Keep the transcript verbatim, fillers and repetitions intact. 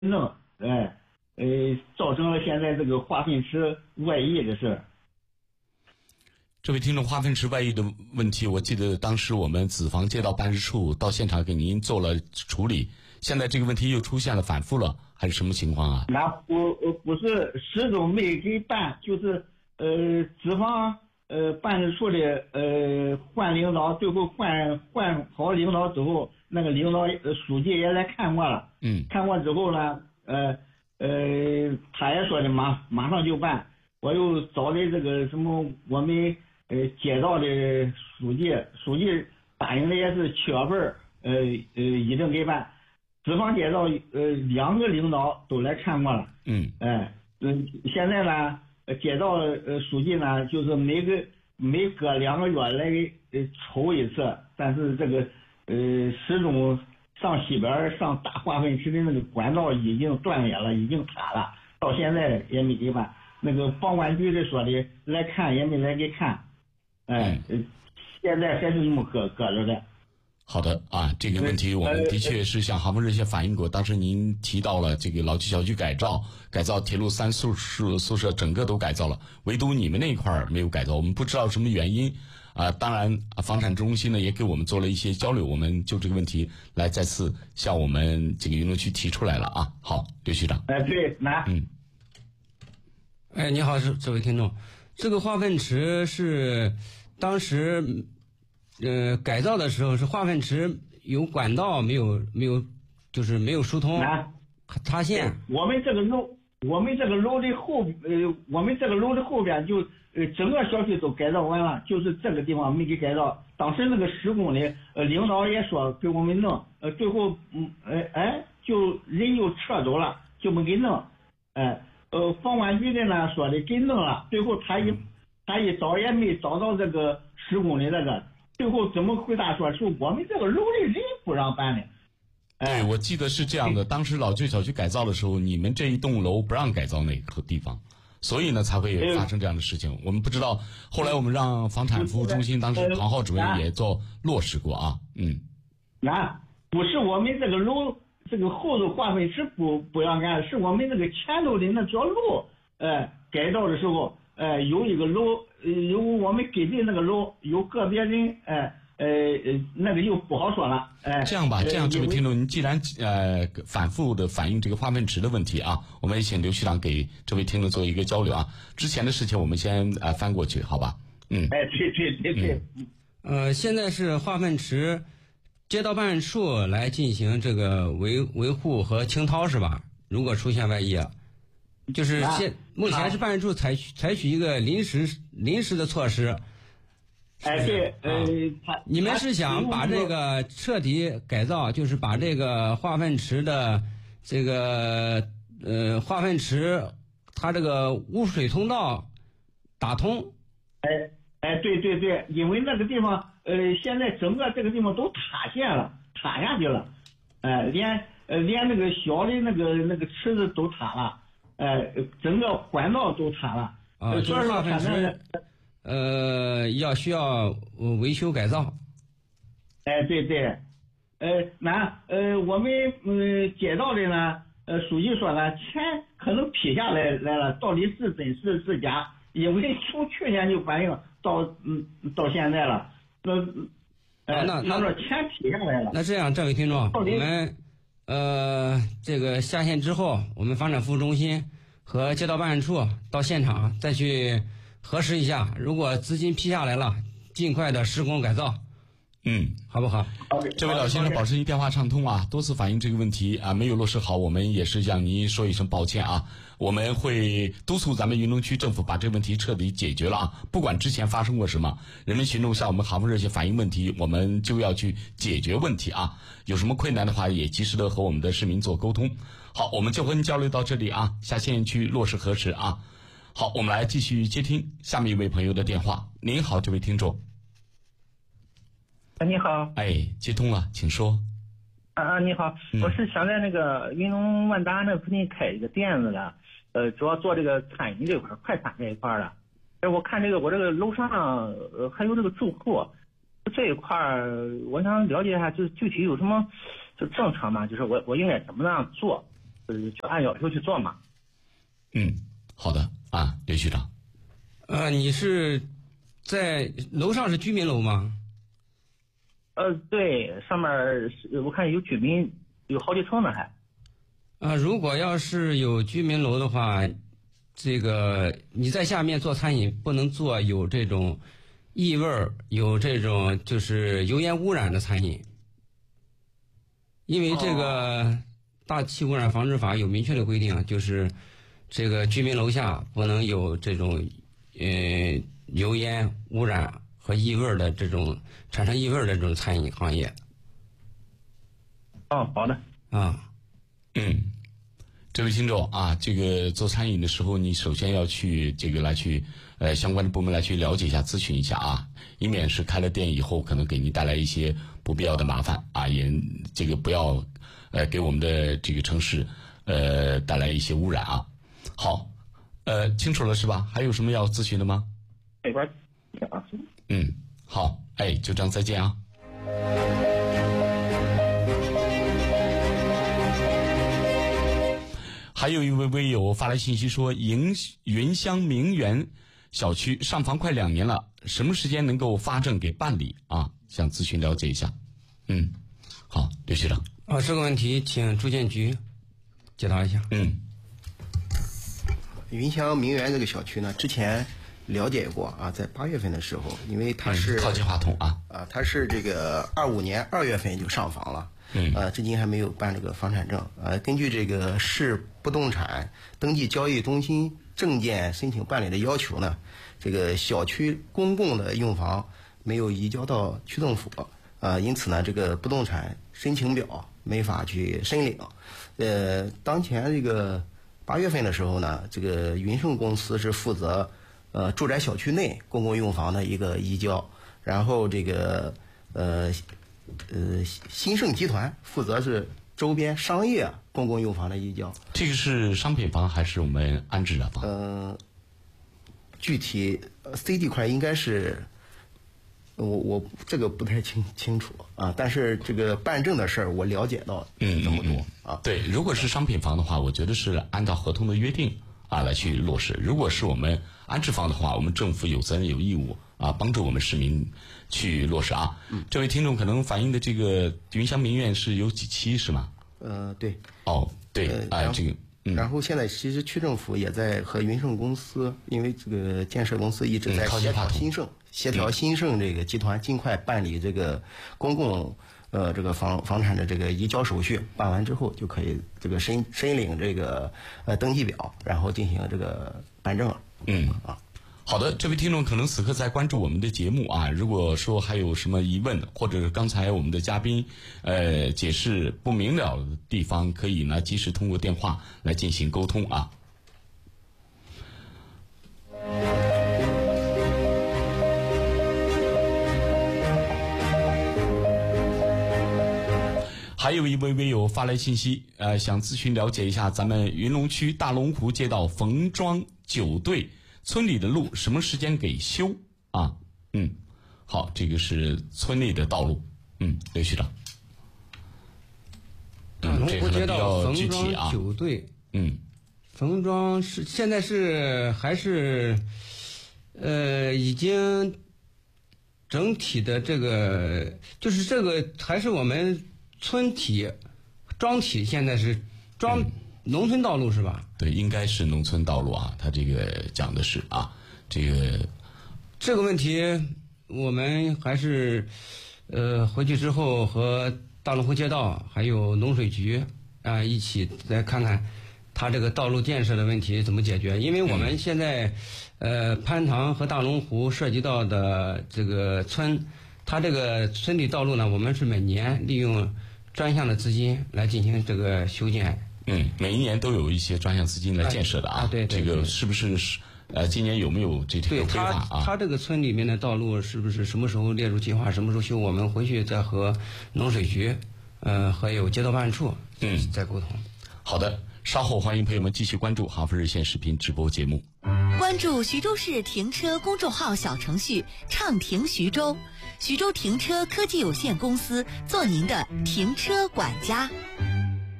弄，哎，呃，造成了现在这个化粪池外溢的事。 这位听众，化粪池外溢的问题，我记得当时我们子房街道办事处到现场给您做了处理，现在这个问题又出现了反复了，还是什么情况啊？ 那不不是始终没给办，就是呃子房呃办事处的呃换领导，最后换换好领导之后，那个领导呃书记也来看过了， 嗯， 看过之后呢，呃呃他也说的马马上就办，我又找的这个什么我们。呃，街道的书记，书记答应的也是七月份，呃呃，一定给办。子房街道呃两个领导都来看过了， 嗯， 哎，嗯，现在呢，街道呃书记呢，就是每个每隔两个月来呃抽一次，但是这个呃始终上西边上大化粪池的那个管道已经断裂了，已经塌了，到现在也没给办。那个房管局的说的来看也没来给看。哎，现在还是那么搁搁着的。 好的啊，这个问题我们的确是向航空热线反映过。当时您提到了这个老区小区改造，改造铁路三宿舍宿舍整个都改造了，唯独你们那一块没有改造，我们不知道什么原因啊。当然，房产中心呢也给我们做了一些交流，我们就这个问题来再次向我们这个云龙区提出来了啊。好，刘局长。 哎，对，来， 嗯， 哎，你好，这这位听众，这个化粪池是。当时，呃，改造的时候是化粪池有管道没有没有，就是没有疏通，塌陷。 我们这个楼，我们这个楼的后，呃，我们这个楼的后边就，呃，整个小区都改造完了，就是这个地方没给改造。当时那个施工的，呃，领导也说给我们弄，呃，最后，嗯，哎哎，就人就撤走了，就没给弄，哎，呃，房管局的呢说的给弄了，最后他一。他一找也没找到这个施工的那个，最后怎么回答说是我们这个楼的人不让办的。 哎，我记得是这样的，当时老旧小区改造的时候，你们这一栋楼不让改造那个地方，所以呢才会发生这样的事情。我们不知道，后来我们让房产服务中心当时庞浩主任也做落实过啊，嗯。 啊，不是我们这个楼这个后头化粪池不不让干，是我们那个前头的那条路，呃，改造的时候。呃，有一个楼，呃，有我们给的那个楼，有个别人，呃，呃，那个又不好说了，哎、呃。 这样吧，这样，这位听众，您既然呃反复的反映这个化粪池的问题啊，我们也请刘局长给这位听众做一个交流啊。之前的事情我们先呃翻过去，好吧？嗯。 哎，对对对对。 嗯、呃，现在是化粪池街道办事处来进行这个维维护和清掏是吧？如果出现外溢啊。就是现目前是办事处采取采取一个临时临时的措施。 哎，对，呃， 你们是想把这个彻底改造，就是把这个化粪池的这个呃化粪池它这个污水通道打通。 哎哎，对对对，因为那个地方呃现在整个这个地方都塌陷了，塌下去了，呃连呃连那个小的那个那个池子都塌了。呃，整个管道都塌了啊，所以说反正呃要需要维修改造。 哎，对对，呃，那呃我们嗯街道的呢，呃书记说呢，钱可能批下来来了，到底是真是是假？因为从去年就反映到嗯到现在了，那呃那他说钱批下来了。 那这样，这位听众，我们。呃，这个下线之后，我们房产服务中心和街道办事处到现场再去核实一下，如果资金批下来了，尽快的施工改造。 嗯， 好不好？ 这位老先生保持您电话畅通啊，多次反映这个问题啊，没有落实好，我们也是向您说一声抱歉啊。我们会督促咱们云龙区政府把这个问题彻底解决了啊。不管之前发生过什么，人民群众向我们航空热线反映问题，我们就要去解决问题啊。有什么困难的话，也及时的和我们的市民做沟通。好，我们就和您交流到这里啊，下线去落实核实啊。好，我们来继续接听下面一位朋友的电话。您好，这位听众。 你好， 哎，接通了，请说。 啊啊，你好， 嗯、 我是想在那个云龙万达那附近开一个店子的，呃，主要做这个餐饮这块，快餐这一块的。哎，我看这个我这个楼上呃还有这个住户这一块，我想了解一下，就是具体有什么就政策嘛？就是我我应该怎么样做？ 呃，就按要求去做嘛。 嗯，好的啊，刘局长。 呃，你是在楼上是居民楼吗？ 呃，对，上面是我看有居民，有好几层呢还。 啊，如果要是有居民楼的话，这个你在下面做餐饮不能做有这种异味儿、有这种就是油烟污染的餐饮，因为这个大气污染防治法有明确的规定，就是这个居民楼下不能有这种呃油烟污染和异味的这种产生异味的这种餐饮行业。 哦，好的。 啊， 嗯，这位听众啊，这个做餐饮的时候，你首先要去这个来去呃相关的部门来去了解一下、咨询一下啊，以免是开了店以后可能给您带来一些不必要的麻烦啊，也这个不要呃给我们的这个城市呃带来一些污染啊。好，呃，清楚了是吧？还有什么要咨询的吗？ 这边啊。 嗯，好，哎，就这样，再见啊。还有一位微友发来信息说，营云乡明园小区上房快两年了，什么时间能够发证给办理啊？想咨询了解一下。嗯，好，刘局长。 啊，这个问题请住建局解答一下。 嗯， 云乡明园这个小区呢，之前了解过啊，在八月份的时候，因为它是、 嗯、靠近话筒啊， 啊，它是这个二五年二月份就上房了。 嗯， 呃，至今还没有办这个房产证。呃，根据这个市不动产登记交易中心证件申请办理的要求呢，这个小区公共的用房没有移交到区政府，呃，因此呢，这个不动产申请表没法去申领。呃，当前这个八月份的时候呢，这个云盛公司是负责呃住宅小区内公共用房的一个移交，然后这个呃。呃，新盛集团负责是周边商业公共用房的移交。 这个是商品房还是我们安置的房？ 呃，具体 C 地块应该是，我我这个不太清清楚啊。但是这个办证的事儿，我了解到嗯这么多、 嗯嗯、啊。 对，如果是商品房的话，我觉得是按照合同的约定啊来去落实。如果是我们安置房的话，我们政府有责任有义务啊帮助我们市民去落实啊。嗯，这位听众可能反映的这个云乡明苑是有几期是吗？ 呃，对。 哦，对，哎、呃，这个。嗯、 然后现在其实区政府也在和云盛公司，因为这个建设公司一直在协调新盛，协调新盛这个集团尽快办理这个公共呃这个房房产的这个移交手续，办完之后就可以这个申申领这个呃登记表，然后进行这个办证了。 嗯啊。 好的，这位听众可能此刻在关注我们的节目啊。如果说还有什么疑问，或者刚才我们的嘉宾呃解释不明了的地方，可以呢及时通过电话来进行沟通啊。还有一位微友发来信息，呃，想咨询了解一下咱们云龙区大龙湖街道冯庄九队村里的路什么时间给修啊？嗯，好，这个是村内的道路。嗯，刘局长。 大龙湖街道冯庄啊、 九队。 嗯， 冯庄是现在是还是呃已经整体的这个就是这个还是我们村体庄体现在是庄。嗯农村道路是吧？ 对，应该是农村道路啊。他这个讲的是啊，这个这个问题我们还是呃回去之后和大龙湖街道还有农水局啊一起来看看他这个道路建设的问题怎么解决。因为我们现在、嗯、呃潘塘和大龙湖涉及到的这个村，它这个村里道路呢，我们是每年利用专项的资金来进行这个修建。 嗯，每一年都有一些专项资金来建设的啊。 啊对对对， 这个是不是呃今年有没有这这个规划啊？ 他他这个村里面的道路是不是什么时候列入计划，什么时候修？我们回去再和农水局，呃，还有街道办处嗯再沟通。 好的，稍后欢迎朋友们继续关注哈佛热线视频直播节目。 关注徐州市停车公众号小程序畅停徐州，徐州停车科技有限公司做您的停车管家。